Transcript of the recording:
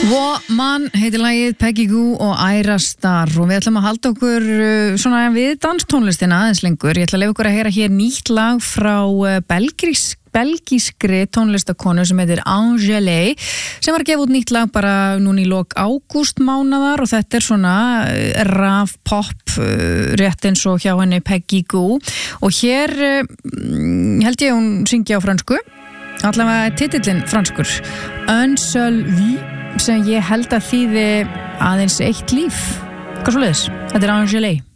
Woman heitir lagið, Peggy Gou og Ayra Starr og við ætlum að halda okkur svona við danstónlistina aðeins lengur. Ég ætla að leyfa ykkur að heyra hér nýtt lag frá belgískri tónlistakonu sem heitir Angèle sem var að gefa út nýtt lag bara núna í lok ágústmánaðar og þetta svona raf pop rétt eins og hjá henni Peggy Gou og hér held ég hún syngja á fransku, allavega titillinn franskur, Un seul vie sem ég held að þýði aðeins eitt líf. Hvað svoleiðis? Þetta Angèle.